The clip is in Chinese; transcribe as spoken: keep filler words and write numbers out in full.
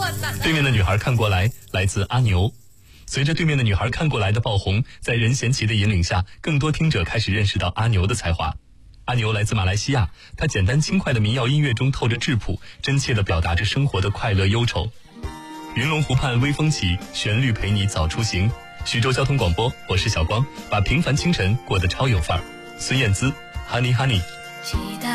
对面的女孩看过来来自阿牛。随着对面的女孩看过来的爆红，在任贤齐的引领下，更多听者开始认识到阿牛的才华。阿牛来自马来西亚，他简单轻快的民谣音乐中透着质朴，真切地表达着生活的快乐忧愁。云龙湖畔微风起，旋律陪你早出行。徐州交通广播，我是小光，把平凡清晨过得超有范儿。孙燕姿 Honey Honey。